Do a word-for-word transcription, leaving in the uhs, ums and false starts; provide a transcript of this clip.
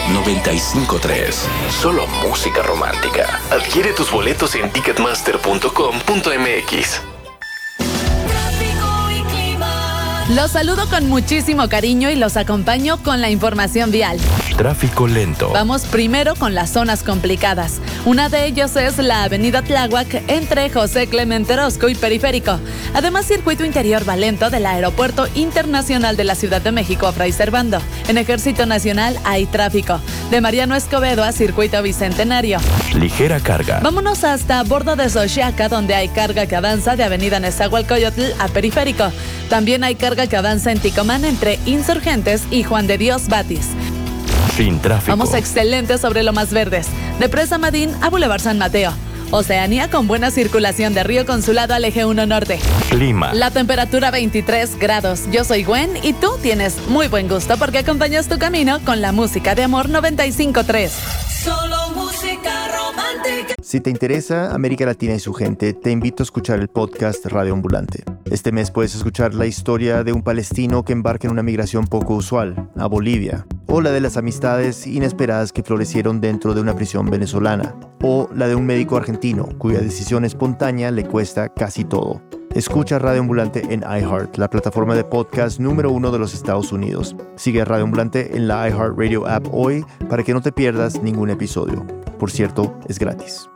noventa y cinco punto tres. Solo música romántica. Adquiere tus boletos en ticketmaster punto com punto m x. Los saludo con muchísimo cariño y los acompaño con la información vial. Tráfico lento. Vamos primero con las zonas complicadas. Una de ellas es la avenida Tláhuac entre José Clemente Orozco y Periférico. Además, circuito interior va lento del Aeropuerto Internacional de la Ciudad de México a Fray Servando. En Ejército Nacional hay tráfico. De Mariano Escobedo a Circuito Bicentenario. Ligera carga. Vámonos hasta bordo de Xochiaca, donde hay carga que avanza de avenida Nezahualcóyotl a Periférico. También hay carga que avanza en Ticomán entre Insurgentes y Juan de Dios Batis. Sin tráfico. Vamos excelente sobre Lomas Verdes. De Presa Madín a Boulevard San Mateo. Oceanía con buena circulación de Río Consulado al Eje uno Norte. Clima. La temperatura veintitrés grados. Yo soy Gwen y tú tienes muy buen gusto porque acompañas tu camino con la música de amor noventa y cinco punto tres. Solo música romántica. Si te interesa América Latina y su gente, te invito a escuchar el podcast Radio Ambulante. Este mes puedes escuchar la historia de un palestino que embarca en una migración poco usual, a Bolivia, o la de las amistades inesperadas que florecieron dentro de una prisión venezolana, o la de un médico argentino cuya decisión espontánea le cuesta casi todo. Escucha Radio Ambulante en iHeart, la plataforma de podcast número uno de los Estados Unidos. Sigue a Radio Ambulante en la iHeartRadio app hoy para que no te pierdas ningún episodio. Por cierto, es gratis.